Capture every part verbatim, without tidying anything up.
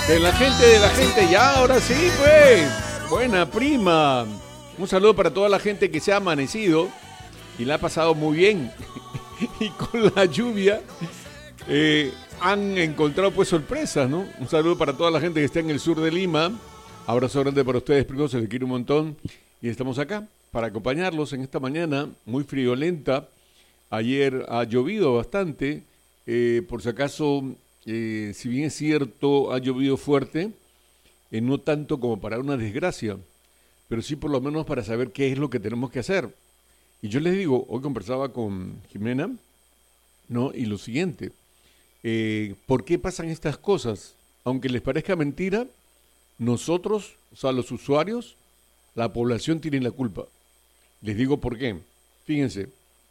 De la gente, de la gente, ya, ahora sí, pues. Buena prima. Un saludo para toda la gente que se ha amanecido y la ha pasado muy bien. Y con la lluvia eh, han encontrado pues sorpresas, ¿no? Un saludo para toda la gente que está en el sur de Lima. Abrazo grande para ustedes, primos, se les quiere un montón. Y estamos acá para acompañarlos en esta mañana muy friolenta. Ayer ha llovido bastante, eh, por si acaso... Eh, si bien es cierto, ha llovido fuerte, eh, no tanto como para una desgracia, pero sí por lo menos para saber qué es lo que tenemos que hacer. Y yo les digo, hoy conversaba con Jimena, ¿no? Y lo siguiente, eh, ¿por qué pasan estas cosas? Aunque les parezca mentira, nosotros, o sea, los usuarios, la población tiene la culpa. Les digo por qué. Fíjense,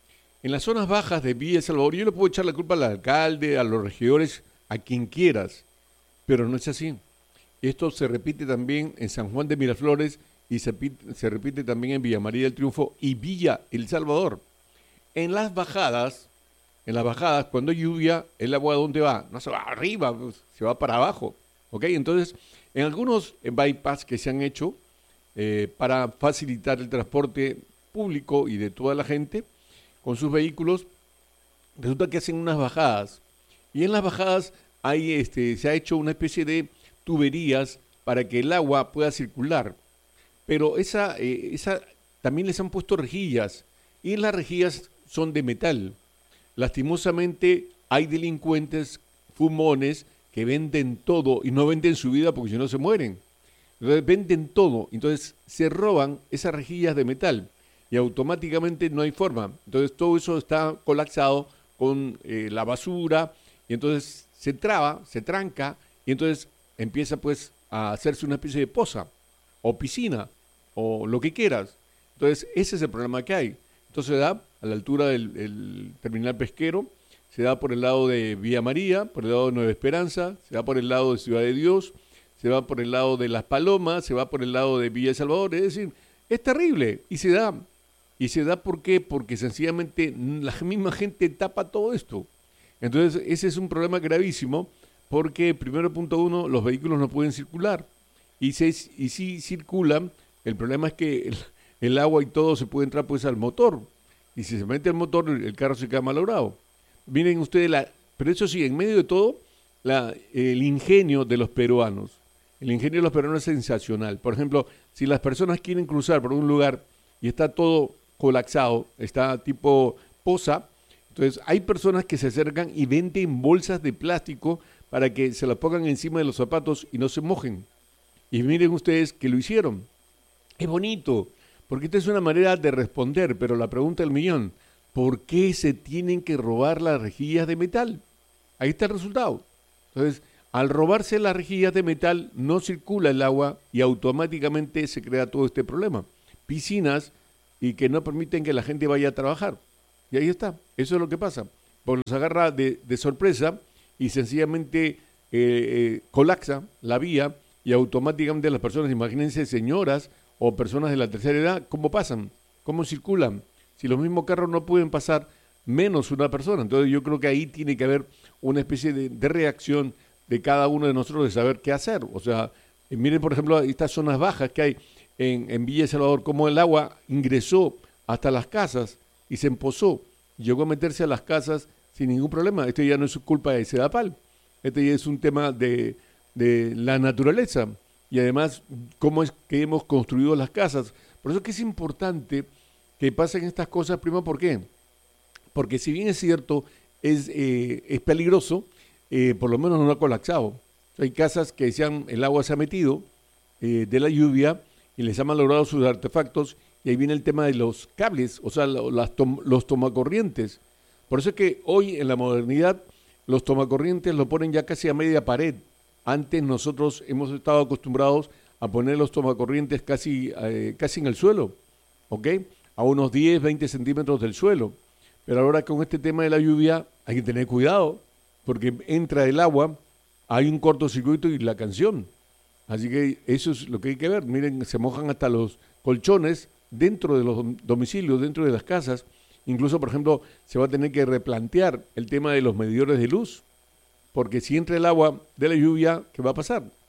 en las zonas bajas de Villa El Salvador, yo le puedo echar la culpa al alcalde, a los regidores, a quien quieras, pero no es así. Esto se repite también en San Juan de Miraflores y se, se repite también en Villa María del Triunfo y Villa El Salvador. En las bajadas, en las bajadas, cuando hay lluvia, ¿el agua a dónde va? No se va arriba, pues, se va para abajo. ¿Ok? Entonces, en algunos bypass que se han hecho eh, para facilitar el transporte público y de toda la gente con sus vehículos, resulta que hacen unas bajadas. Y en las bajadas hay, este, se ha hecho una especie de tuberías para que el agua pueda circular. Pero esa, eh, esa también les han puesto rejillas. Y las rejillas son de metal. Lastimosamente hay delincuentes, fumones, que venden todo y no venden su vida porque si no se mueren. Entonces venden todo. Entonces se roban esas rejillas de metal. Y automáticamente no hay forma. Entonces todo eso está colapsado con eh, la basura. Y entonces se traba, se tranca, y entonces empieza pues a hacerse una especie de poza, o piscina, o lo que quieras. Entonces ese es el problema que hay. Entonces se da a la altura del, del terminal pesquero, se da por el lado de Villa María, por el lado de Nueva Esperanza, se da por el lado de Ciudad de Dios, se va por el lado de Las Palomas, se va por el lado de Villa El Salvador. Es decir, es terrible, y se da. ¿Y se da por qué? Porque sencillamente la misma gente tapa todo esto. Entonces, ese es un problema gravísimo porque, primero punto uno, los vehículos no pueden circular. Y si, y si circulan, el problema es que el, el agua y todo se puede entrar pues al motor. Y si se mete al motor, el carro se queda malogrado. Miren ustedes, la, pero eso sí, en medio de todo, la, el ingenio de los peruanos. El ingenio de los peruanos es sensacional. Por ejemplo, si las personas quieren cruzar por un lugar y está todo colapsado, está tipo poza, entonces, hay personas que se acercan y venden bolsas de plástico para que se las pongan encima de los zapatos y no se mojen. Y miren ustedes que lo hicieron. Es bonito, porque esta es una manera de responder, pero la pregunta del millón, ¿por qué se tienen que robar las rejillas de metal? Ahí está el resultado. Entonces, al robarse las rejillas de metal, no circula el agua y automáticamente se crea todo este problema. Piscinas y que no permiten que la gente vaya a trabajar. Y ahí está, eso es lo que pasa. Porque los agarra de, de sorpresa y sencillamente eh, eh, colapsa la vía y automáticamente las personas, imagínense señoras o personas de la tercera edad, ¿cómo pasan? ¿Cómo circulan? Si los mismos carros no pueden pasar, menos una persona. Entonces yo creo que ahí tiene que haber una especie de, de reacción de cada uno de nosotros de saber qué hacer. O sea, eh, miren por ejemplo estas zonas bajas que hay en, en Villa El Salvador, cómo el agua ingresó hasta las casas y se empozó, llegó a meterse a las casas sin ningún problema. Este ya no es culpa de Sedapal, este ya es un tema de, de la naturaleza y además cómo es que hemos construido las casas. Por eso es que es importante que pasen estas cosas, primero, ¿por qué? Porque si bien es cierto, es, eh, es peligroso, eh, por lo menos no ha colapsado. Hay casas que se han, el agua se ha metido eh, de la lluvia y les ha malogrado sus artefactos. Y ahí viene el tema de los cables, o sea, las tom- los tomacorrientes. Por eso es que hoy en la modernidad los tomacorrientes lo ponen ya casi a media pared. Antes nosotros hemos estado acostumbrados a poner los tomacorrientes casi, eh, casi en el suelo, ¿ok? A unos diez, veinte centímetros del suelo. Pero ahora con este tema de la lluvia hay que tener cuidado, porque entra el agua, hay un cortocircuito y la canción. Así que eso es lo que hay que ver. Miren, se mojan hasta los colchones dentro de los domicilios, dentro de las casas. Incluso, por ejemplo, se va a tener que replantear el tema de los medidores de luz, porque si entra el agua de la lluvia, ¿qué va a pasar?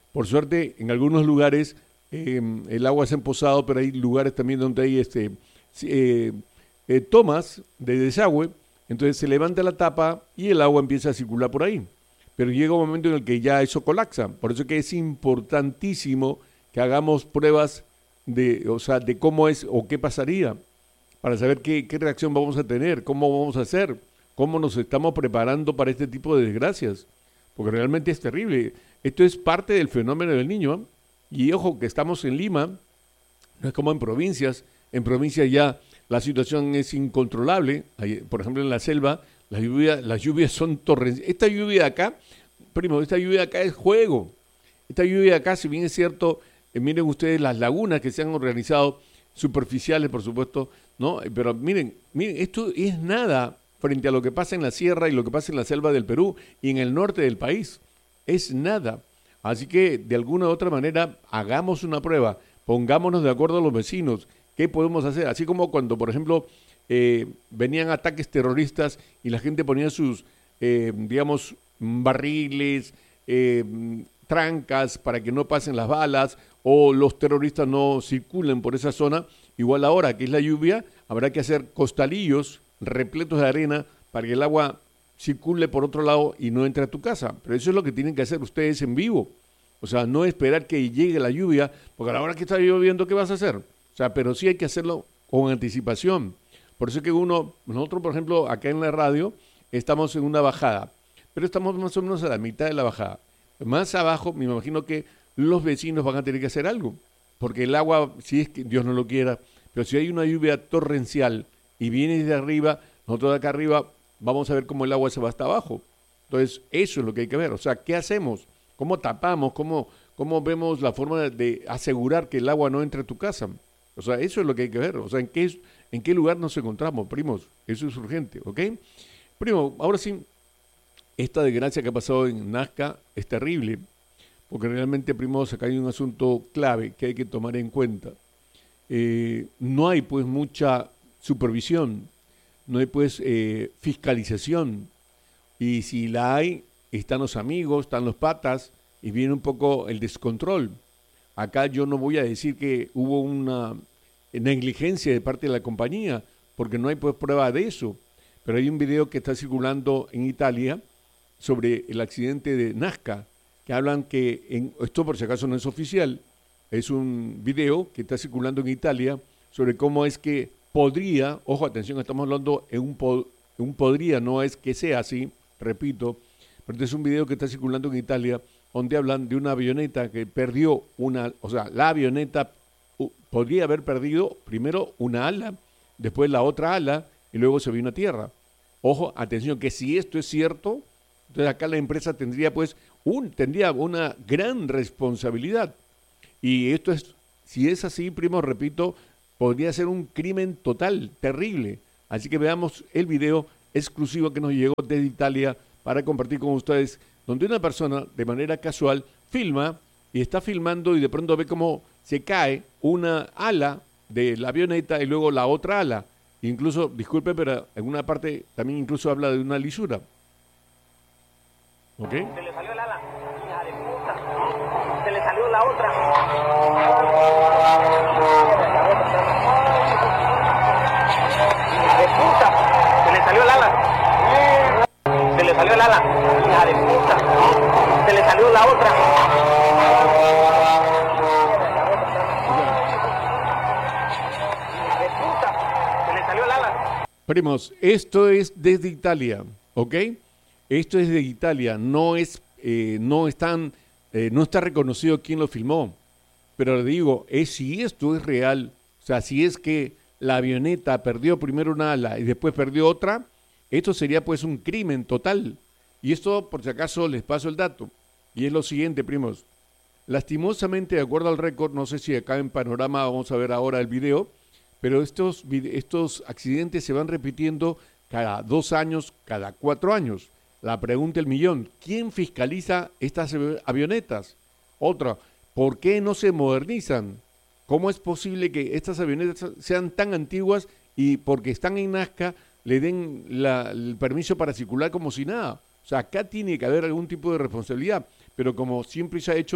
Por suerte, en algunos lugares eh, el agua se ha empozado, pero hay lugares también donde hay este, eh, eh, tomas de desagüe, entonces se levanta la tapa y el agua empieza a circular por ahí. Pero llega un momento en el que ya eso colapsa. Por eso que es importantísimo que hagamos pruebas de, o sea, de cómo es o qué pasaría, para saber qué, qué reacción vamos a tener, cómo vamos a hacer, cómo nos estamos preparando para este tipo de desgracias. Porque realmente es terrible. Esto es parte del fenómeno del Niño, ¿eh? Y ojo que estamos en Lima, no es como en provincias. En provincias ya la situación es incontrolable. Hay, por ejemplo, en la selva, la lluvia, las lluvias son torrenciales. Esta lluvia de acá, primo, esta lluvia de acá es juego. Esta lluvia de acá, si bien es cierto, eh, miren ustedes las lagunas que se han organizado, superficiales, por supuesto, ¿no? Pero miren, miren, esto es nada frente a lo que pasa en la sierra y lo que pasa en la selva del Perú y en el norte del país. Es nada. Así que, de alguna u otra manera, hagamos una prueba, pongámonos de acuerdo a los vecinos, ¿qué podemos hacer? Así como cuando, por ejemplo, eh, venían ataques terroristas y la gente ponía sus, eh, digamos, barriles, eh, trancas para que no pasen las balas o los terroristas no circulen por esa zona, igual ahora que es la lluvia, habrá que hacer costalillos repletos de arena para que el agua circule por otro lado y no entre a tu casa. Pero eso es lo que tienen que hacer ustedes en vivo. O sea, no esperar que llegue la lluvia, porque a la hora que está lloviendo, ¿qué vas a hacer? O sea, pero sí hay que hacerlo con anticipación. Por eso es que uno, nosotros, por ejemplo, acá en la radio, estamos en una bajada, pero estamos más o menos a la mitad de la bajada. Más abajo, me imagino que los vecinos van a tener que hacer algo, porque el agua, si es que Dios no lo quiera, pero si hay una lluvia torrencial y viene de arriba, nosotros de acá arriba vamos a ver cómo el agua se va hasta abajo. Entonces, eso es lo que hay que ver. O sea, ¿qué hacemos? ¿Cómo tapamos? ¿Cómo, cómo vemos la forma de, de asegurar que el agua no entre a tu casa? O sea, eso es lo que hay que ver. O sea, ¿en qué, en qué lugar nos encontramos, primos? Eso es urgente, ¿ok? Primo, ahora sí, esta desgracia que ha pasado en Nazca es terrible, porque realmente, primos, acá hay un asunto clave que hay que tomar en cuenta. Eh, no hay, pues, mucha supervisión, no hay pues eh, fiscalización, y si la hay, están los amigos, están los patas, y viene un poco el descontrol. Acá yo no voy a decir que hubo una negligencia de parte de la compañía, porque no hay pues prueba de eso, pero hay un video que está circulando en Italia sobre el accidente de Nazca, que hablan que, en, esto por si acaso no es oficial, es un video que está circulando en Italia sobre cómo es que podría, ojo, atención, estamos hablando en un, po, un podría, no es que sea así, repito, pero este es un video que está circulando en Italia, donde hablan de una avioneta que perdió una, o sea, la avioneta uh, podría haber perdido primero una ala, después la otra ala, y luego se vino a tierra. Ojo, atención, que si esto es cierto, entonces acá la empresa tendría pues, un, tendría una gran responsabilidad. Y esto es, si es así, primo, repito, podría ser un crimen total, terrible. Así que veamos el video exclusivo que nos llegó desde Italia para compartir con ustedes, donde una persona de manera casual filma y está filmando y de pronto ve cómo se cae una ala de la avioneta y luego la otra ala. Incluso, disculpe, pero en una parte también incluso habla de una lisura. ¿Ok? Se le salió el ala, hija de puta. Se le salió la otra. De puta, se le salió el ala, se le salió el ala, hija de puta, se le salió la otra. De puta, se le salió el ala. Primos, esto es desde Italia, ¿ok? Esto es de Italia, no es, eh, no están, eh, no está reconocido quién lo filmó, pero le digo, es si esto es real, o sea, si es que la avioneta perdió primero una ala y después perdió otra, esto sería pues un crimen total. Y esto, por si acaso, les paso el dato. Y es lo siguiente, primos. Lastimosamente, de acuerdo al récord, no sé si acá en Panorama vamos a ver ahora el video, pero estos, estos accidentes se van repitiendo cada dos años, cada cuatro años. La pregunta del millón, ¿quién fiscaliza estas avionetas? Otra, ¿por qué no se modernizan? ¿Cómo es posible que estas avionetas sean tan antiguas y porque están en Nazca le den la, el permiso para circular como si nada? O sea, acá tiene que haber algún tipo de responsabilidad, pero como siempre se ha hecho,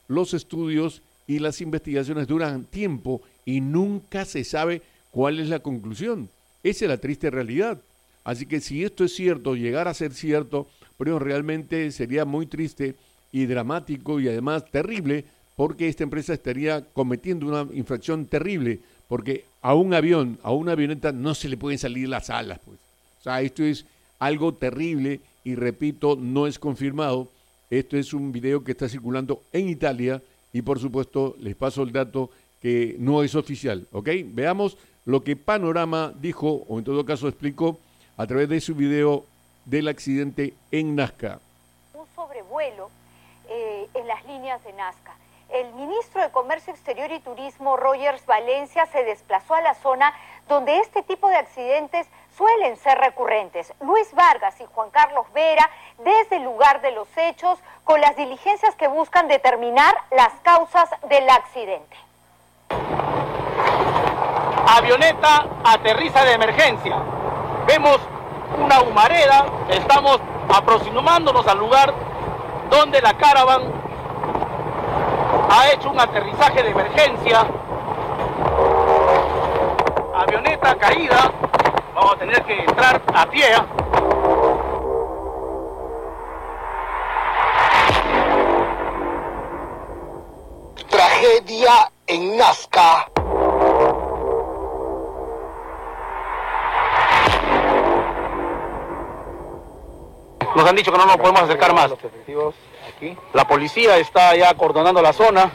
los estudios y las investigaciones duran tiempo y nunca se sabe cuál es la conclusión. Esa es la triste realidad. Así que si esto es cierto, llegar a ser cierto, pero realmente sería muy triste y dramático y además terrible, porque esta empresa estaría cometiendo una infracción terrible, porque a un avión, a una avioneta no se le pueden salir las alas, pues. O sea, esto es algo terrible y repito, no es confirmado. Esto es un video que está circulando en Italia y por supuesto les paso el dato que no es oficial, ¿ok? Veamos lo que Panorama dijo, o en todo caso explicó, a través de su video del accidente en Nazca. Un sobrevuelo eh, en las líneas de Nazca. El ministro de Comercio Exterior y Turismo, Rogers Valencia, se desplazó a la zona donde este tipo de accidentes suelen ser recurrentes. Luis Vargas y Juan Carlos Vera, desde el lugar de los hechos, con las diligencias que buscan determinar las causas del accidente. Avioneta aterriza de emergencia. Vemos una humareda, estamos aproximándonos al lugar donde la Caravan ha hecho un aterrizaje de emergencia. Avioneta caída, vamos a tener que entrar a pie. Tragedia en Nazca. Nos han dicho que no nos podemos acercar más. La policía está ya acordonando la zona.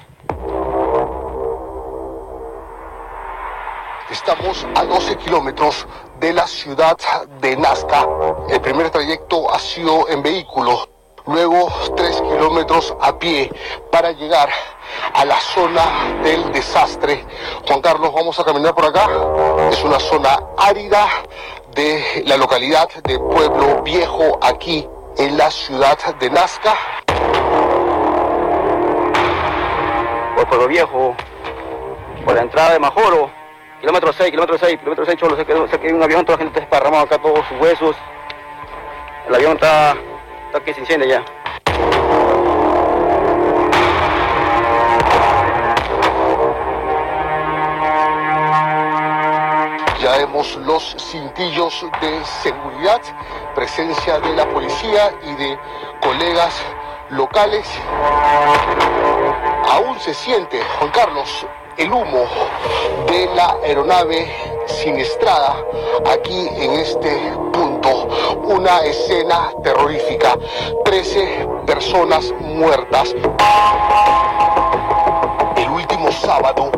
Estamos a doce kilómetros de la ciudad de Nazca. El primer trayecto ha sido en vehículo, luego tres kilómetros a pie para llegar a la zona del desastre. Juan Carlos, vamos a caminar por acá. Es una zona árida de la localidad de Pueblo Viejo, aquí en la ciudad de Nazca. Por Pueblo Viejo, por la entrada de Majoro, kilómetro seis, kilómetro seis, kilómetro seis, Cholo, sé que, sé que hay un avión, toda la gente está desparramada acá, todos sus huesos. El avión está, está que se incendia ya. Ya vemos los cintillos de seguridad, presencia de la policía y de colegas locales. Aún se siente, Juan Carlos, el humo de la aeronave siniestrada aquí en este punto. Una escena terrorífica. trece personas muertas. El último sábado